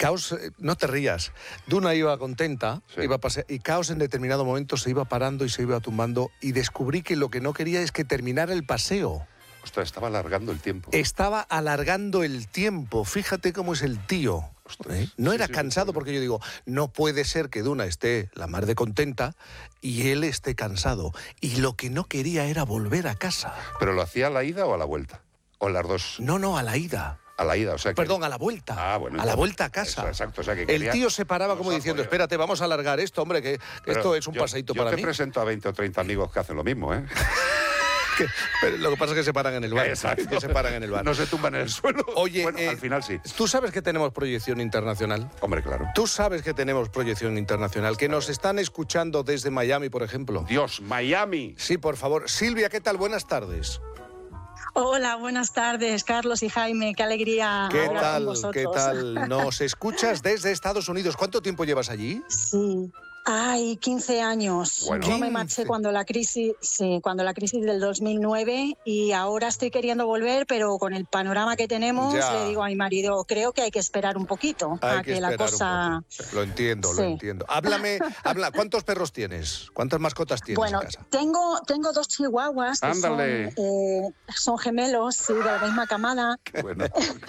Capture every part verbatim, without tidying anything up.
Caos, no te rías. Duna iba contenta, Sí. iba a pasear, y Caos en determinado momento se iba parando y se iba tumbando, y descubrí que lo que no quería es que terminara el paseo. Ostras, estaba alargando el tiempo. Estaba alargando el tiempo. Fíjate cómo es el tío. ¿eh? No Sí, era sí, cansado, sí, sí. porque yo digo, no puede ser que Duna esté la mar de contenta y él esté cansado. Y lo que no quería era volver a casa. ¿Pero lo hacía a la ida o a la vuelta? ¿O las dos? No, no, a la ida. A la ida, o sea que... Perdón, a la vuelta. Ah, bueno, a la entonces- vuelta a casa. Eso, exacto, o sea que El quería- tío se paraba Nos como ha diciendo, jodido. espérate, vamos a alargar esto, hombre, que, que Pero esto es un yo- paseíto yo para te mí. presento a veinte o treinta amigos que hacen lo mismo, ¿eh? Que- pero lo que pasa es que se paran en el bar. Exacto. Que se paran en el bar. No se tumban en el suelo. Oye, bueno, eh, al final sí. ¿tú sabes que tenemos proyección internacional? Hombre, claro. Tú sabes que tenemos proyección internacional, que nos están escuchando desde Miami, por ejemplo. Dios, Miami. Sí, por favor. Silvia, ¿qué tal? Buenas tardes. Hola, buenas tardes, Carlos y Jaime. Qué alegría ¿Qué hablar con tal? vosotros. ¿Qué tal? Nos escuchas desde Estados Unidos. ¿Cuánto tiempo llevas allí? Sí. Ay, quince años. Bueno. Yo me quince. marché cuando la crisis, sí, cuando la crisis del dos mil nueve y ahora estoy queriendo volver, pero con el panorama que tenemos Ya. le digo a mi marido, creo que hay que esperar un poquito Hay a que que, la esperar un cosa. poco. Lo entiendo, lo Sí. entiendo. Háblame, habla. ¿Cuántos perros tienes? ¿Cuántas mascotas tienes Bueno, en casa? tengo tengo dos chihuahuas que son, Ándale. eh, son gemelos, sí, de la misma camada. Qué bueno.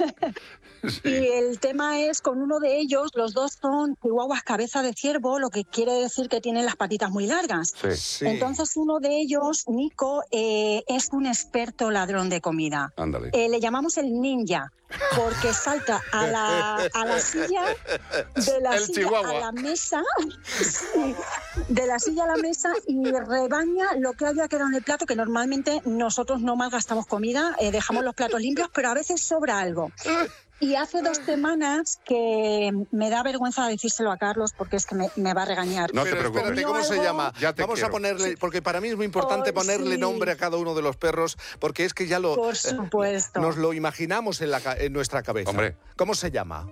Sí. Y el tema es, con uno de ellos, los dos son chihuahuas cabeza de ciervo, lo que quiere decir que tienen las patitas muy largas. Sí. Sí. Entonces uno de ellos, Nico, eh, es un experto ladrón de comida. Ándale. Eh, le llamamos el ninja, porque salta a la, a la silla, de la El silla chihuahua. a la mesa, sí, de la silla a la mesa y rebaña lo que haya quedado en el plato, que normalmente nosotros no malgastamos comida, eh, dejamos los platos limpios, pero a veces sobra algo. Y hace dos semanas que me da vergüenza decírselo a Carlos porque es que me, me va a regañar. No te Pero preocupes. espérate, ¿cómo se Algo- llama? Ya te Vamos quiero. a ponerle, porque para mí es muy importante Oh, ponerle sí. nombre a cada uno de los perros, porque es que ya lo Por eh, supuesto. nos lo imaginamos en, la, ca- en nuestra cabeza. Hombre. ¿Cómo se llama?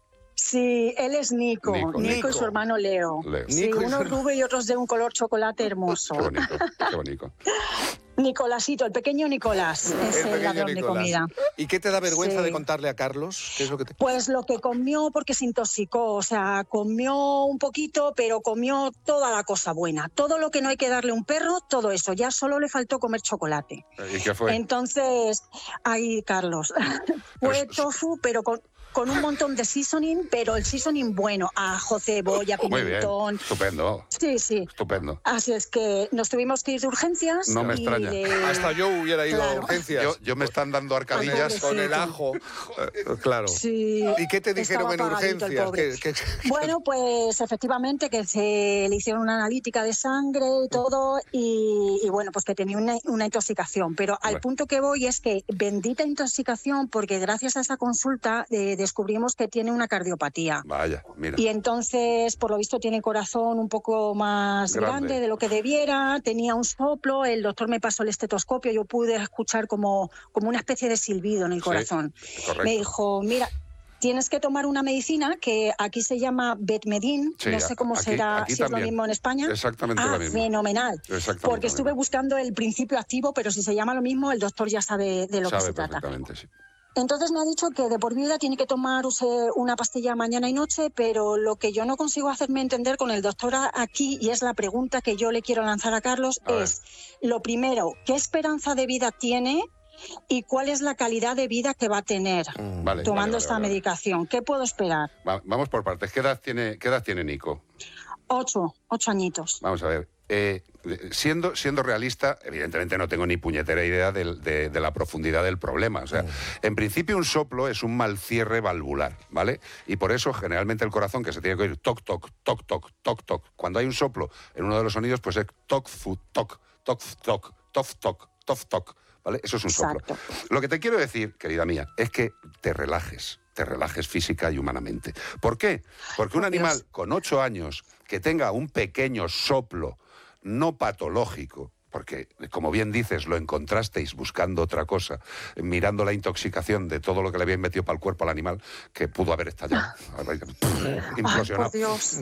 Sí, él es Nico, Nico, Nico, Nico. y su hermano Leo. Leo. Sí, Nico y su unos hermano. rubio y otros de un color chocolate hermoso. Qué bonito, qué bonito. Nicolásito, el pequeño Nicolás, es el, pequeño ladrón de Nicolás. comida. ¿Y qué te da vergüenza Sí. de contarle a Carlos? ¿Qué es lo que te... Pues lo que comió porque se intoxicó, o sea, comió un poquito, pero comió toda la cosa buena. Todo lo que no hay que darle a un perro, todo eso. Ya solo le faltó comer chocolate. ¿Y qué fue? Entonces, ahí, Carlos, fue Pero- tofu, pero con, con un montón de seasoning, pero el seasoning bueno, ajo, cebolla, Muy bien. pimentón. Estupendo. Sí, sí. Estupendo. Así es que nos tuvimos que ir de urgencias. No me y extraña. de- Hasta yo hubiera ido Claro. a urgencias. Yo, yo me están dando arcadillas. Ay, con el ajo. Eh, claro. Sí, ¿Y qué te dijeron estaba en apagadito el urgencias? pobre. ¿Qué- qué- Bueno, pues efectivamente que se le hicieron una analítica de sangre y todo, y, y bueno, pues que tenía una, una intoxicación. Pero al Bueno. punto que voy es que bendita intoxicación, porque gracias a esa consulta eh, descubrimos que tiene una cardiopatía. Vaya, mira. Y entonces, por lo visto, tiene corazón un poco más Grande. grande de lo que debiera, tenía un soplo, el doctor me pasó el estetoscopio, yo pude escuchar como, como una especie de silbido en el Sí, corazón. correcto. Me dijo, mira, tienes que tomar una medicina que aquí se llama Betmedin, Sí, no sé cómo aquí- será, aquí si es lo también. mismo en España. Exactamente ah, lo mismo. fenomenal. Exactamente Porque lo estuve mismo. buscando el principio activo, pero si se llama lo mismo, el doctor ya sabe de lo que Sabe se trata. perfectamente, sí. Entonces me ha dicho que de por vida tiene que tomar use- una pastilla mañana y noche, pero lo que yo no consigo hacerme entender con el doctor a- aquí, y es la pregunta que yo le quiero lanzar a Carlos, A ver. es, lo primero, ¿qué esperanza de vida tiene y cuál es la calidad de vida que va a tener Mm. Vale, tomando vale, vale, esta vale. medicación? ¿Qué puedo esperar? Va- vamos por partes. ¿Qué edad tiene, qué edad tiene Nico? Ocho, ocho añitos. Vamos a ver. Eh, siendo, siendo realista, evidentemente no tengo ni puñetera idea del- de, de la profundidad del problema. O sea, Mm. en principio un soplo es un mal cierre valvular, ¿vale? Y por eso generalmente el corazón que se tiene que oír toc, toc, toc, toc, toc, toc. Cuando hay un soplo en uno de los sonidos, pues es toc, fu, toc, toc, toc, toc, toc, toc, toc, ¿vale? Eso es un soplo. Exacto. Lo que te quiero decir, querida mía, es que te relajes. Te relajes física y humanamente. ¿Por qué? Porque un Por Dios. animal con ocho años que tenga un pequeño soplo no patológico, porque, como bien dices, lo encontrasteis buscando otra cosa, mirando la intoxicación de todo lo que le habían metido para el cuerpo al animal, que pudo haber estallado, implosionado. Ay, por Dios.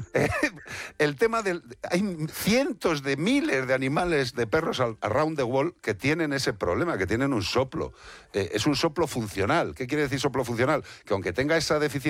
El tema del... Hay cientos de miles de animales, de perros al- around the world que tienen ese problema, que tienen un soplo. Eh, es un soplo funcional. ¿Qué quiere decir soplo funcional? Que aunque tenga esa deficiencia